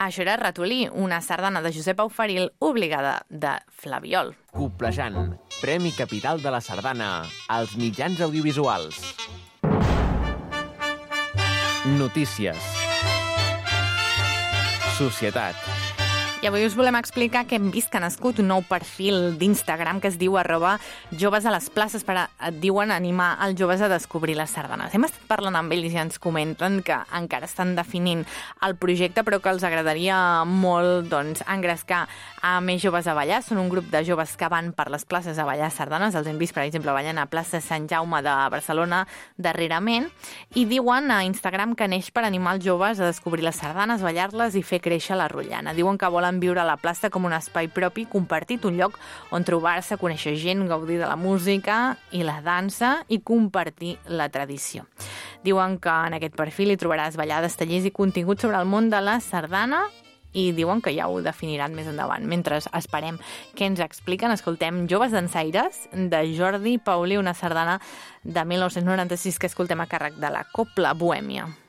Això era Ratolí, una sardana de Josep Auferil obligada de Flabiol. Coplejant, Premi Capital de la Sardana als mitjans audiovisuals. Notícies. Societat. I avui us volem explicar que hem vist que ha nascut un nou perfil d'Instagram que es diu @joves a les places per, diuen, animar els joves a descobrir les sardanes. Hem estat parlant amb ells i ens comenten que encara estan definint el projecte, però que els agradaria molt engrescar a més joves a ballar. Són un grup de joves que van per les places a ballar sardanes. Els hem vist, per exemple, ballant a plaça Sant Jaume de Barcelona darrerament. I diuen a Instagram que neix per animar els joves a descobrir les sardanes, ballar-les i fer créixer la rotllana. Diuen que volen viure a la plaça com un espai propi, compartit, un lloc on trobar-se, conèixer gent, gaudir de la música i la dansa i compartir la tradició. Diuen que en aquest perfil hi trobaràs ballades, tallers i contingut sobre el món de la sardana i diuen que ja ho definiran més endavant. Mentre esperem què ens expliquen, escoltem Joves dansaires de Jordi Paulí, una sardana de 1996 que escoltem a càrrec de la Cobla Bohèmia.